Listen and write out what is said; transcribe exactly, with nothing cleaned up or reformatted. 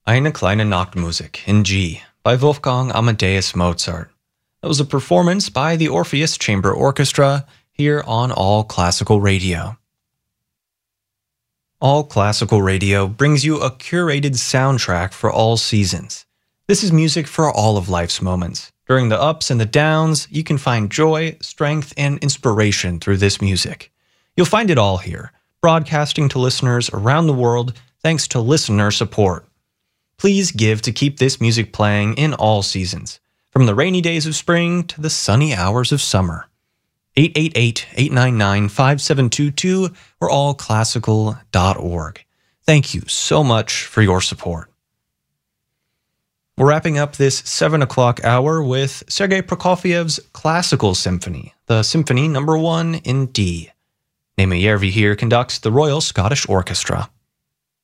Eine kleine Nachtmusik in G by Wolfgang Amadeus Mozart. That was a performance by the Orpheus Chamber Orchestra here on All Classical Radio. All Classical Radio brings you a curated soundtrack for all seasons. This is music for all of life's moments. During the ups and the downs, you can find joy, strength, and inspiration through this music. You'll find it all here, broadcasting to listeners around the world thanks to listener support. Please give to keep this music playing in all seasons, from the rainy days of spring to the sunny hours of summer. eight eight eight, eight nine nine, five seven two two or all classical dot org. Thank you so much for your support. We're wrapping up this seven o'clock hour with Sergei Prokofiev's Classical Symphony, the Symphony number one in D. Naima Järvi here conducts the Royal Scottish Orchestra.